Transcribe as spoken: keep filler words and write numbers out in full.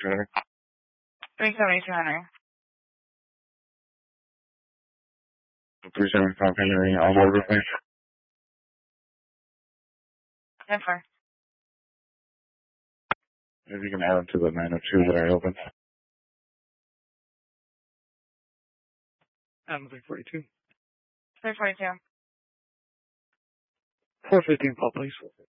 two hundred. three seventy-two hundred. three seventy-five Henry, on board with me. ten four. If you can add them to the nine oh two that I opened. I'm three forty-two. three forty-two. four fifteen, call, please.